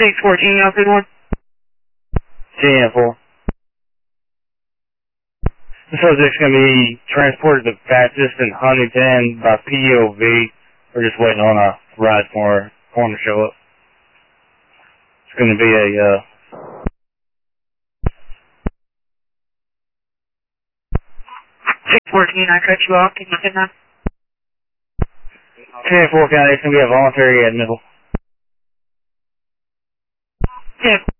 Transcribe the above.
614, y'all good one? 10-4. The subject's going to be transported to Baptist in Huntington by POV. We're just waiting on a ride for him to show up. It's going to be a 614, I cut you off. Can you get that? 10-4 County. It's going to be a voluntary admittal. Yeah.